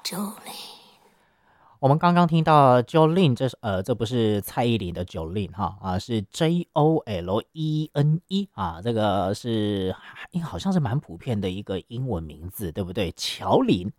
我们刚刚听到 Jolene， 这不是蔡依林的 Jolene 是 Jolene 这个是好像是蛮普遍的一个英文名字，对不对？乔林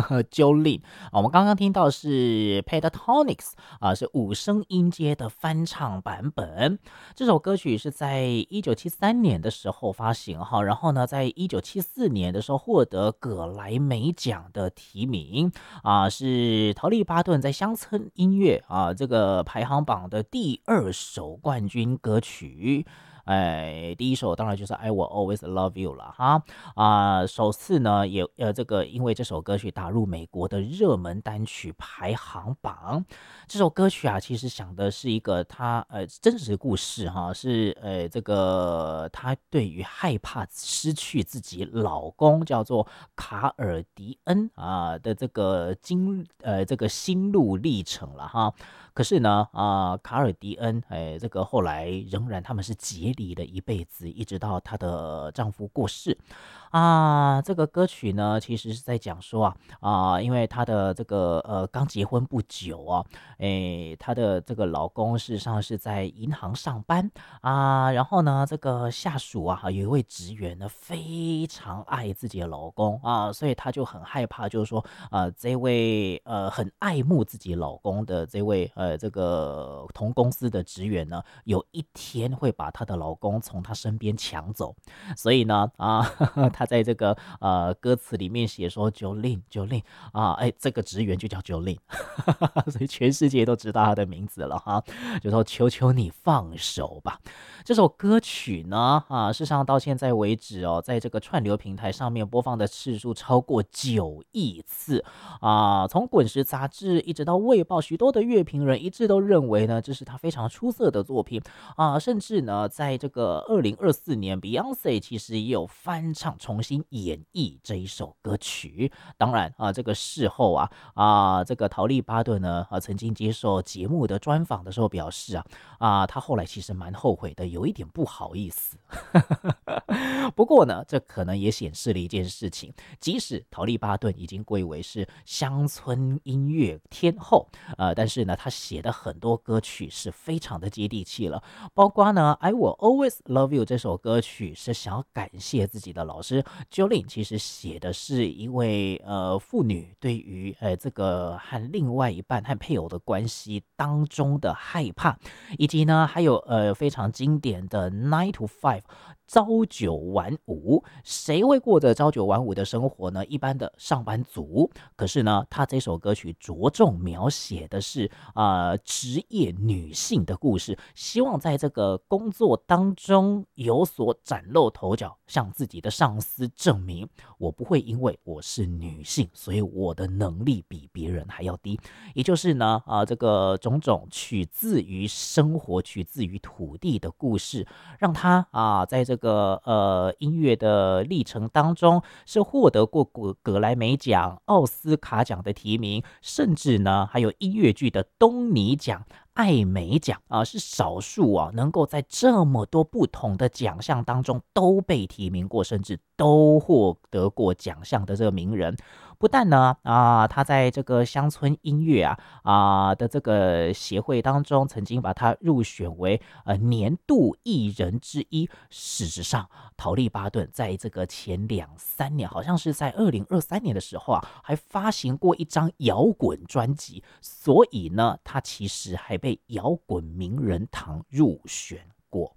Jolene 我们刚刚听到是 Pentatonix 是五声音阶的翻唱版本。这首歌曲是在1973年的时候发行然后呢，在1974年的时候获得葛莱美奖的提名是陶丽巴顿在乡村音乐这个排行榜的第2首冠军歌曲。第一首当然就是 I Will Always Love You 了首次呢也这个因为这首歌曲打入美国的热门单曲排行榜。这首歌曲其实讲的是一个他真实故事是这个他对于害怕失去自己老公叫做卡尔迪恩的这个心路历程了可是呢卡尔迪恩这个后来仍然他们是结离了一辈子，一直到她的丈夫过世这个歌曲呢其实是在讲说因为她的这个刚结婚不久她的这个老公事实上是在银行上班然后呢这个下属有一位职员呢非常爱自己的老公所以她就很害怕，就是说这位很爱慕自己老公的这位这个同公司的职员呢，有一天会把她的老公从她身边抢走，所以呢她在这个歌词里面写说 Jolene 这个职员就叫 Jolene 所以全世界都知道她的名字了就说求求你放手吧。这首歌曲呢事实上到现在为止在这个串流平台上面播放的次数超过9亿次从滚石杂志一直到卫报，许多的乐评人一致都认为呢这是他非常出色的作品甚至呢在这个2024年 Beyonce 其实也有翻唱重新演绎这一首歌曲。当然这个事后这个陶丽巴顿呢曾经接受节目的专访的时候表示他后来其实蛮后悔的，有一点不好意思不过呢这可能也显示了一件事情，即使陶丽巴顿已经归为是乡村音乐天后但是呢他写的很多歌曲是非常的接地气了，包括呢 I Will Always Love You 这首歌曲是想要感谢自己的老师 Jolene， 其实写的是一位妇女对于这个和另外一半和配偶的关系当中的害怕，以及呢还有非常经典的 9 to 5朝九晚五。谁会过着朝九晚五的生活呢？一般的上班族。可是呢他这首歌曲着重描写的是职业女性的故事，希望在这个工作当中有所崭露头角，向自己的上司证明我不会因为我是女性所以我的能力比别人还要低。也就是呢这个种种取自于生活取自于土地的故事，让他在这个音乐的历程当中是获得过葛莱美奖、奥斯卡奖的提名，甚至呢还有音乐剧的东尼奖、艾美奖是少数能够在这么多不同的奖项当中都被提名过，甚至都获得过奖项的这个名人。不但呢他在这个乡村音乐的这个协会当中曾经把他入选为年度艺人之一。事实上陶丽巴顿在这个前2-3年，好像是在2023年的时候还发行过一张摇滚专辑，所以呢他其实还被摇滚名人堂入选过。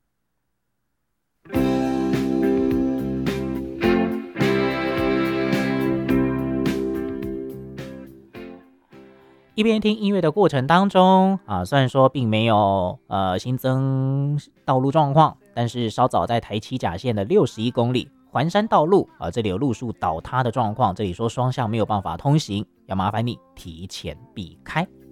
一边听音乐的过程当中虽然说并没有新增道路状况，但是稍早在台七甲线的61公里环山道路这里有路树倒塌的状况，这里说双向没有办法通行，要麻烦你提前避开。